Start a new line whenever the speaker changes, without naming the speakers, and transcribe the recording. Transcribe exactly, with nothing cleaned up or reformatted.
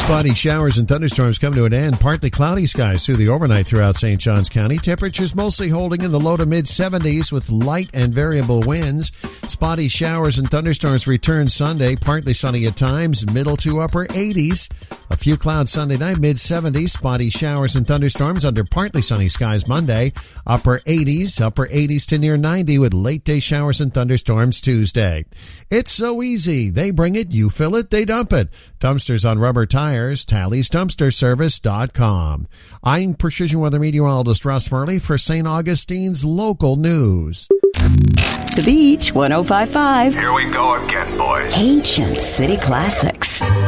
Spotty showers and thunderstorms come to an end. Partly cloudy skies through the overnight throughout Saint Johns County. Temperatures mostly holding in the low to mid seventies with light and variable winds. Spotty showers and thunderstorms return Sunday. Partly sunny at times, middle to upper eighties. A few clouds Sunday night, mid seventies. Spotty showers and thunderstorms under partly sunny skies Monday. Upper eighties, upper eighties to near ninety with late day showers and thunderstorms Tuesday. It's so easy. They bring it, you fill it, they dump it. Dumpsters on rubber tires, Tally's Dumpster Service dot com. I'm Precision Weather Meteorologist Russ Murley for Saint Augustine's local news.
The Beach, one oh five point five.
Here we go again, boys.
Ancient City Classics.